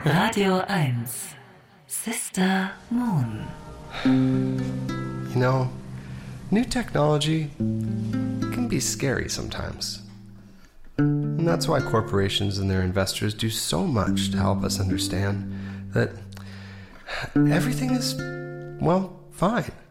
Radio 1 Sister Moon. You know, new technology can be scary sometimes. And that's why corporations and their investors do so much to help us understand that everything is, well, fine.